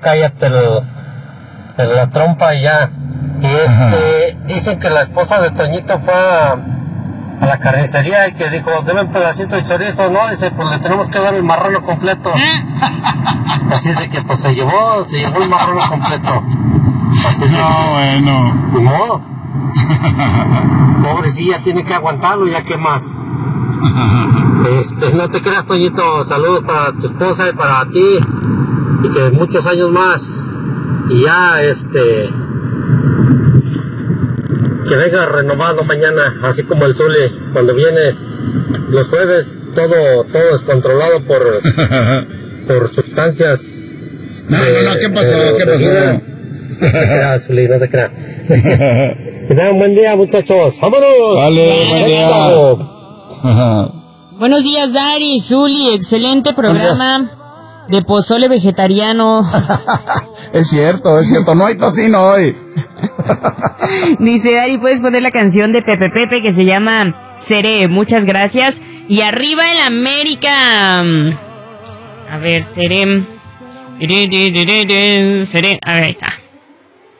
cállate la trompa y ya. Y dicen que la esposa de Toñito fue a la carnicería y que dijo, deme un pedacito de chorizo, no, dice, pues le tenemos que dar el marrano completo. Así de que pues se llevó el marrano completo. Así de bueno. Ni modo. Pobrecilla, tiene que aguantarlo, ya que más. No te creas, Toñito, saludos para tu esposa y para ti, y que muchos años más, y ya que venga renovado mañana, así como el Zuli, cuando viene los jueves, todo descontrolado por sustancias. No, ¿qué pasó? No se crea, Zuli, no se crea. Que tengan un buen día, muchachos. ¡Vámonos! Vale, buen día. Buenos días, Dari, Zuli, excelente programa de pozole vegetariano. Es cierto, no hay tocino hoy. Dice Dari, ¿puedes poner la canción de Pepe Pepe que se llama Seré? Muchas gracias. Y arriba el América. A ver, Seré. Seré. A ver, ahí está.